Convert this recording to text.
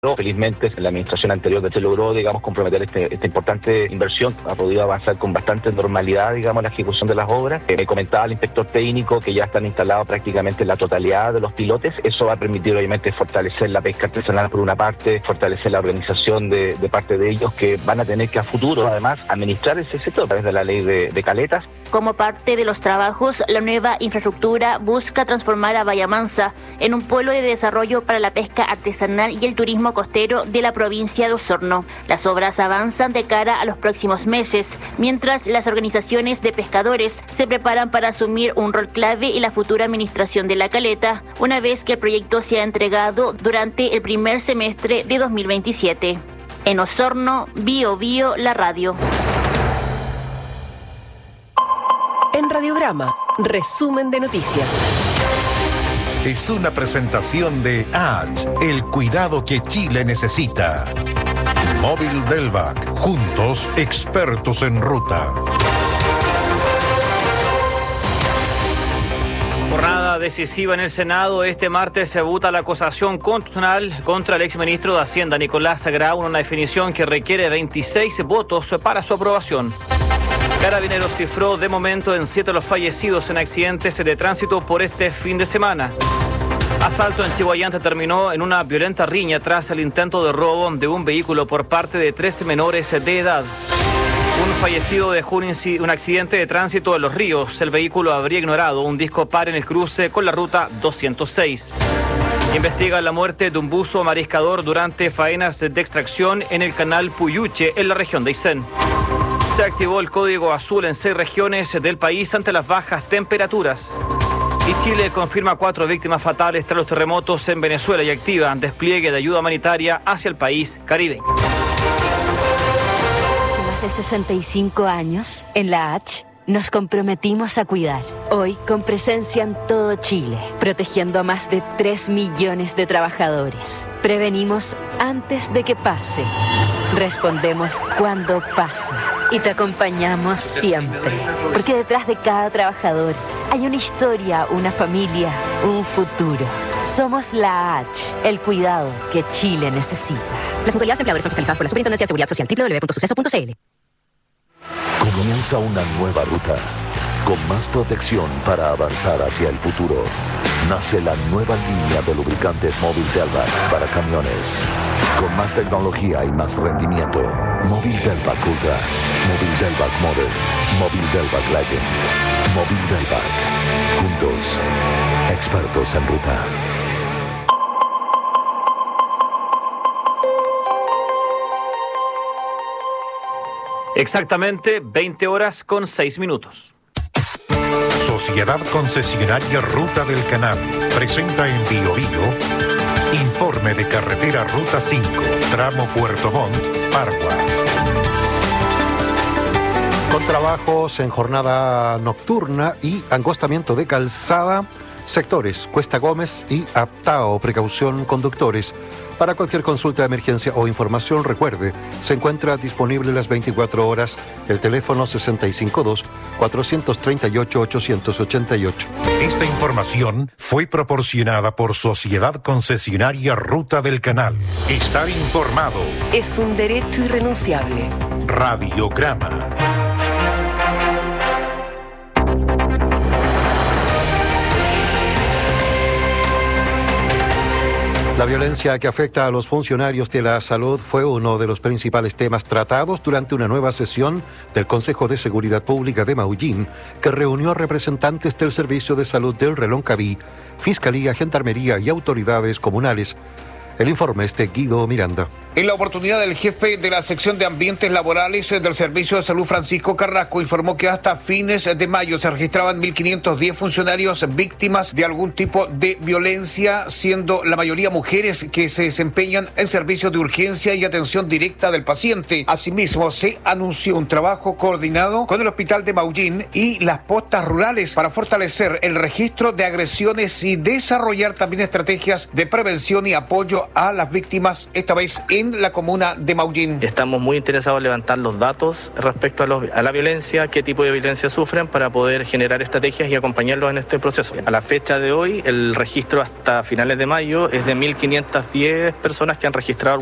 Felizmente, en la administración anterior se logró, comprometer esta importante inversión. Ha podido avanzar con bastante normalidad, la ejecución de las obras. Me comentaba el inspector técnico que ya están instalados prácticamente la totalidad de los pilotes. Eso va a permitir, obviamente, fortalecer la pesca artesanal por una parte, fortalecer la organización de parte de ellos, que van a tener que a futuro, además, administrar ese sector a través de la ley de caletas. Como parte de los trabajos, la nueva infraestructura busca transformar a Bahía Mansa en un polo de desarrollo para la pesca artesanal y el turismo costero de la provincia de Osorno. Las obras avanzan de cara a los próximos meses, mientras las organizaciones de pescadores se preparan para asumir un rol clave en la futura administración de la caleta, una vez que el proyecto sea entregado durante el primer semestre de 2027. En Osorno, Bio Bio, la radio. En Radiograma, resumen de noticias. Es una presentación de ADS, el cuidado que Chile necesita. Móvil Delvac, juntos expertos en ruta. Jornada decisiva en el Senado. Este martes se vota la acusación constitucional contra el exministro de Hacienda, Nicolás Grau, una definición que requiere 26 votos para su aprobación. Carabineros cifró de momento en 7 los fallecidos en accidentes de tránsito por este fin de semana. Asalto en Chihuayante terminó en una violenta riña tras el intento de robo de un vehículo por parte de 13 menores de edad. Un fallecido dejó un accidente de tránsito en Los Ríos. El vehículo habría ignorado un disco par en el cruce con la ruta 206. Investiga la muerte de un buzo mariscador durante faenas de extracción en el canal Puyuche, en la región de Aysén. Se activó el código azul en 6 regiones del país ante las bajas temperaturas. Y Chile confirma 4 víctimas fatales tras los terremotos en Venezuela y activa despliegue de ayuda humanitaria hacia el país caribeño. Hace más de 65 años, en la H, nos comprometimos a cuidar. Hoy, con presencia en todo Chile, protegiendo a más de 3 millones de trabajadores. Prevenimos antes de que pase. Respondemos cuando pasa. Y te acompañamos siempre. Porque detrás de cada trabajador hay una historia, una familia, un futuro. Somos la H, el cuidado que Chile necesita. Las mutualidades empleadores son fiscalizadas por la Superintendencia de Seguridad Social, www.suceso.cl. Comienza una nueva ruta, con más protección para avanzar hacia el futuro. Nace la nueva línea de lubricantes Móvil Delvac para camiones. Con más tecnología y más rendimiento. Móvil Delvac Ultra, Móvil Delvac Modern, Móvil Delvac Legend, Móvil Delvac. Juntos, expertos en ruta. Exactamente 20 horas con 6 minutos. Sociedad Concesionaria Ruta del Canal presenta en Bio Bio informe de carretera Ruta 5, tramo Puerto Montt, Pargua. Con trabajos en jornada nocturna y angostamiento de calzada, sectores Cuesta Gómez y Aptao, precaución conductores. Para cualquier consulta de emergencia o información, recuerde, se encuentra disponible las 24 horas el teléfono 652-438-888. Esta información fue proporcionada por Sociedad Concesionaria Ruta del Canal. Estar informado Es un derecho irrenunciable. Radiograma. La violencia que afecta a los funcionarios de la salud fue uno de los principales temas tratados durante una nueva sesión del Consejo de Seguridad Pública de Maullín, que reunió a representantes del Servicio de Salud del Reloncaví, Fiscalía, Gendarmería y autoridades comunales. El informe es de Guido Miranda. En la oportunidad, el jefe de la sección de ambientes laborales del Servicio de Salud, Francisco Carrasco, informó que hasta fines de mayo se registraban 1.510 funcionarios víctimas de algún tipo de violencia, siendo la mayoría mujeres que se desempeñan en servicios de urgencia y atención directa del paciente. Asimismo, se anunció un trabajo coordinado con el Hospital de Maullín y las postas rurales para fortalecer el registro de agresiones y desarrollar también estrategias de prevención y apoyo a las víctimas, esta vez en en la comuna de Maullín. Estamos muy interesados en levantar los datos respecto a la violencia, qué tipo de violencia sufren, para poder generar estrategias y acompañarlos en este proceso. A la fecha de hoy, el registro hasta finales de mayo es de 1.510 personas que han registrado